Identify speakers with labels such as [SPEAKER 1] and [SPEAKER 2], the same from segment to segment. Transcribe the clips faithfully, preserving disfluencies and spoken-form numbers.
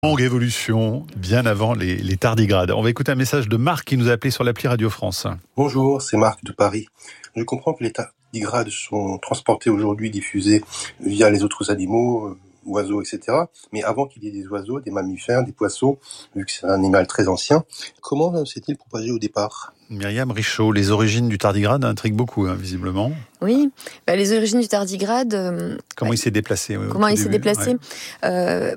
[SPEAKER 1] Longue évolution, bien avant les, les tardigrades. On va écouter un message de Marc qui nous a appelé sur l'appli Radio France.
[SPEAKER 2] Bonjour, c'est Marc de Paris. Je comprends que les tardigrades sont transportés aujourd'hui, diffusés via les autres animaux, euh, oiseaux, et cetera. Mais avant qu'il y ait des oiseaux, des mammifères, des poissons, vu que c'est un animal très ancien, comment s'est-il propagé au départ ?
[SPEAKER 1] Myriam Richaud, les origines du tardigrade intriguent beaucoup, hein, visiblement.
[SPEAKER 3] Oui, bah, les origines du tardigrade... Euh,
[SPEAKER 1] comment
[SPEAKER 3] bah,
[SPEAKER 1] il s'est déplacé ouais,
[SPEAKER 3] Comment il
[SPEAKER 1] début,
[SPEAKER 3] s'est déplacé
[SPEAKER 1] ouais.
[SPEAKER 3] euh,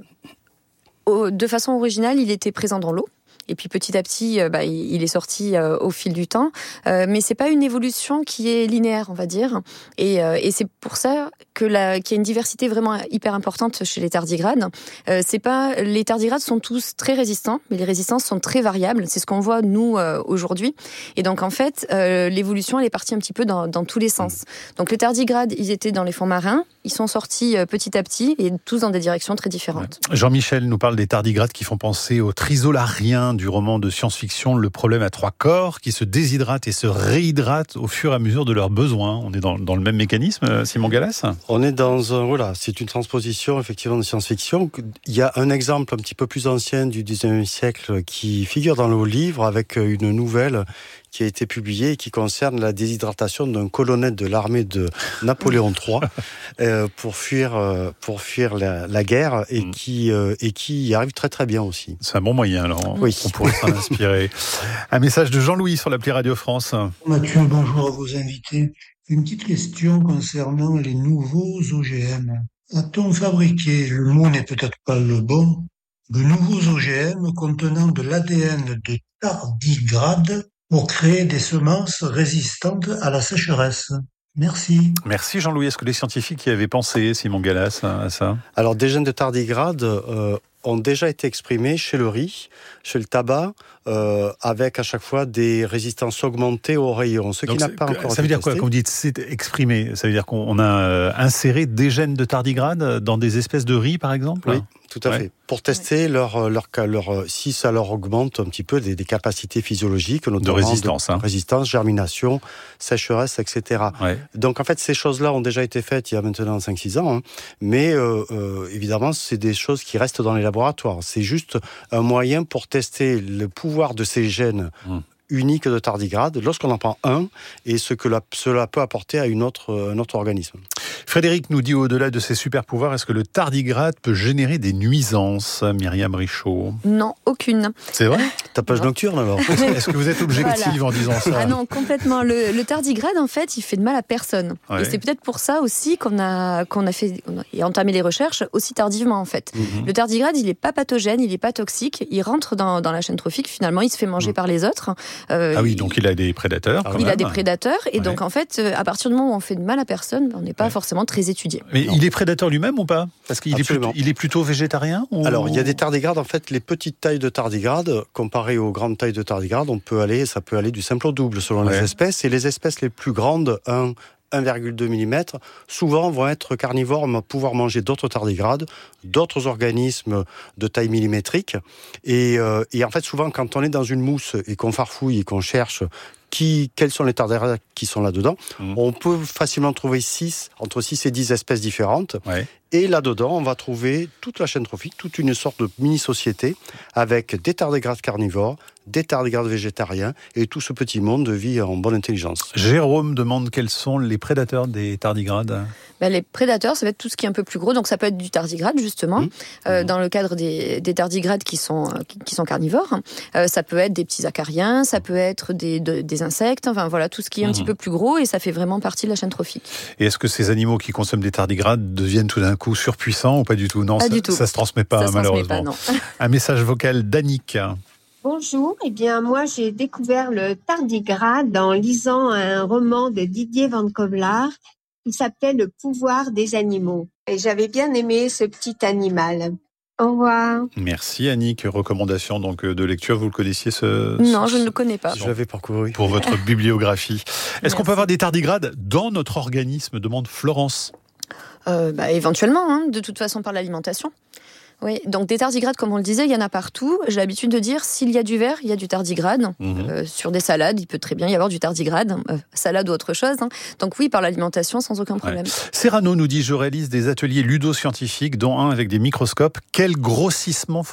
[SPEAKER 3] De façon originale, il était présent dans l'eau. Et puis petit à petit, euh, bah, il est sorti euh, au fil du temps. Euh, mais c'est pas une évolution qui est linéaire, on va dire. Et, euh, et c'est pour ça que la, qu'il y a une diversité vraiment hyper importante chez les tardigrades. Euh, c'est pas, les tardigrades sont tous très résistants, mais les résistances sont très variables. C'est ce qu'on voit nous euh, aujourd'hui. Et donc en fait, euh, l'évolution elle est partie un petit peu dans, dans tous les sens. Donc les tardigrades, ils étaient dans les fonds marins. Ils sont sortis euh, petit à petit et tous dans des directions très différentes.
[SPEAKER 1] Ouais. Jean-Michel nous parle des tardigrades qui font penser aux trisolariens du roman de science-fiction Le problème à trois corps, qui se déshydratent et se réhydratent au fur et à mesure de leurs besoins. On est dans, dans le même mécanisme, Simon Gallas ?
[SPEAKER 4] On est dans un, voilà, c'est une transposition effectivement de science-fiction. Il y a un exemple un petit peu plus ancien du dix-neuvième siècle qui figure dans le livre avec une nouvelle qui a été publiée et qui concerne la déshydratation d'un colonel de l'armée de Napoléon trois euh, pour fuir, euh, pour fuir la, la guerre et, mmh. qui, euh, et qui y arrive très très bien aussi.
[SPEAKER 1] C'est un bon moyen alors,
[SPEAKER 4] oui.
[SPEAKER 1] On pourrait s'en inspirer. Un message de Jean-Louis sur l'appli Radio France.
[SPEAKER 5] Mathieu, bonjour à vos invités. Une petite question concernant les nouveaux O G M. A-t-on fabriqué, le mot n'est peut-être pas le bon, de nouveaux O G M contenant de l'A D N de tardigrade pour créer des semences résistantes à la sécheresse? Merci.
[SPEAKER 1] Merci Jean-Louis. Est-ce que les scientifiques y avaient pensé, Simon Gallas, à ça ?
[SPEAKER 4] Alors, des gènes de tardigrade euh, ont déjà été exprimés chez le riz, chez le tabac, euh, avec à chaque fois des résistances augmentées aux rayons, ce qui n'a pas encore été testé.
[SPEAKER 1] Ça veut dire quoi, quand vous dites c'est exprimé ? Ça veut dire qu'on a inséré des gènes de tardigrade dans des espèces de riz, par exemple ?
[SPEAKER 4] Oui, tout à
[SPEAKER 1] ouais.
[SPEAKER 4] fait. Pour tester leur, leur, leur, leur, si ça leur augmente un petit peu des, des capacités physiologiques, notamment
[SPEAKER 1] de résistance,
[SPEAKER 4] de,
[SPEAKER 1] hein.
[SPEAKER 4] résistance, germination, sécheresse, et cetera.
[SPEAKER 1] Ouais.
[SPEAKER 4] Donc en fait, ces choses-là ont déjà été faites il y a maintenant cinq six ans, hein, mais euh, euh, évidemment, c'est des choses qui restent dans les laboratoires. C'est juste un moyen pour tester le pouvoir de ces gènes mmh. uniques de tardigrade lorsqu'on en prend un et ce que la, cela peut apporter à une autre, un autre organisme.
[SPEAKER 1] Frédéric nous dit, au-delà de ses super pouvoirs, est-ce que le tardigrade peut générer des nuisances, Myriam Richaud ?
[SPEAKER 3] Non, aucune.
[SPEAKER 1] C'est vrai ?
[SPEAKER 4] Tapage
[SPEAKER 3] non.
[SPEAKER 4] nocturne alors ?
[SPEAKER 1] Est-ce que vous êtes objective voilà. en disant ça ?
[SPEAKER 3] Ah non, complètement. Le, le tardigrade, en fait, il fait de mal à personne. Ouais. Et c'est peut-être pour ça aussi qu'on a, qu'on a, fait, on a entamé les recherches aussi tardivement, en fait. Mm-hmm. Le tardigrade, il n'est pas pathogène, il n'est pas toxique, il rentre dans, dans la chaîne trophique, finalement, il se fait manger mm. par les autres.
[SPEAKER 1] Euh, ah oui, donc il a des prédateurs.
[SPEAKER 3] Il même. a des prédateurs, et ouais. donc en fait, à partir du moment où on fait de mal à personne, on n'est pas ouais. forcément très étudié.
[SPEAKER 1] Mais non. il est prédateur lui-même ou pas ? Parce qu'il est plutôt, il est plutôt végétarien ou...
[SPEAKER 4] Alors, il y a des tardigrades, en fait, les petites tailles de tardigrades, comparées aux grandes tailles de tardigrades, on peut aller, ça peut aller du simple au double selon ouais. les espèces, et les espèces les plus grandes, un, un virgule deux millimètres, souvent vont être carnivores, vont pouvoir manger d'autres tardigrades, d'autres organismes de taille millimétrique, et, euh, et en fait, souvent, quand on est dans une mousse et qu'on farfouille et qu'on cherche Qui, quels sont les tardigrades qui sont là-dedans. Mmh. On peut facilement trouver six, entre six et dix espèces différentes. Ouais. Et là-dedans, on va trouver toute la chaîne trophique, toute une sorte de mini-société avec des tardigrades carnivores, des tardigrades végétariens et tout ce petit monde vit en bonne intelligence.
[SPEAKER 1] Jérôme demande quels sont les prédateurs des tardigrades.
[SPEAKER 3] Ben, les prédateurs, ça va être tout ce qui est un peu plus gros, donc ça peut être du tardigrade justement, mmh. euh, mmh. dans le cadre des, des tardigrades qui sont, qui, qui sont carnivores. Euh, ça peut être des petits acariens, ça peut être des, de, des insectes, enfin voilà, tout ce qui est un mmh. petit peu plus gros et ça fait vraiment partie de la chaîne trophique.
[SPEAKER 1] Et est-ce que ces animaux qui consomment des tardigrades deviennent tout d'un coup surpuissants ou pas du tout ? Non,
[SPEAKER 3] pas
[SPEAKER 1] ça,
[SPEAKER 3] du tout.
[SPEAKER 1] ça se transmet pas
[SPEAKER 3] ça
[SPEAKER 1] malheureusement.
[SPEAKER 3] Se transmet pas, non.
[SPEAKER 1] Un message vocal d'Annick.
[SPEAKER 6] Bonjour, eh bien moi j'ai découvert le tardigrade en lisant un roman de Didier Van Covelaar qui s'appelait Le pouvoir des animaux. Et j'avais bien aimé ce petit animal. Au revoir.
[SPEAKER 1] Merci Annick. Recommandation donc de lecture, vous le connaissiez ce...
[SPEAKER 3] Non,
[SPEAKER 1] ce...
[SPEAKER 3] je ne le connais pas.
[SPEAKER 4] Je l'avais parcouru.
[SPEAKER 1] Pour votre bibliographie. Est-ce Merci. qu'on peut avoir des tardigrades dans notre organisme ? Demande Florence.
[SPEAKER 3] Euh, bah, éventuellement, hein, de toute façon par l'alimentation. Oui, donc des tardigrades, comme on le disait, il y en a partout. J'ai l'habitude de dire, s'il y a du vert, il y a du tardigrade. Mmh. Euh, sur des salades, il peut très bien y avoir du tardigrade, euh, salade ou autre chose. Hein. Donc oui, par l'alimentation, sans aucun problème.
[SPEAKER 1] Ouais. Serrano nous dit, je réalise des ateliers ludo-scientifiques, dont un avec des microscopes. Quel grossissement faut-il ?